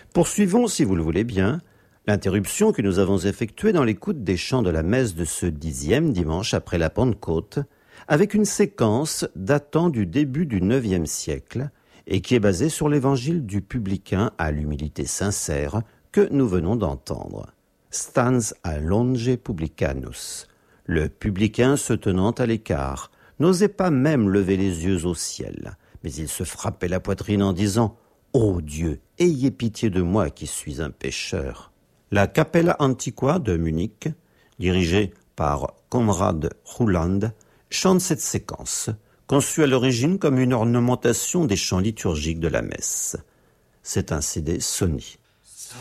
Poursuivons, si vous le voulez bien, l'interruption que nous avons effectuée dans l'écoute des chants de la messe de ce 10e dimanche après la Pentecôte, avec une séquence datant du début du IXe siècle et qui est basée sur l'évangile du publicain à l'humilité sincère que nous venons d'entendre. Stans a longe publicanus. Le publicain se tenant à l'écart n'osait pas même lever les yeux au ciel, mais il se frappait la poitrine en disant « Ô Dieu, ayez pitié de moi qui suis un pécheur ». La Capella Antiqua de Munich, dirigée par Konrad Ruland, chante cette séquence, conçue à l'origine comme une ornementation des chants liturgiques de la messe. C'est un CD Sony.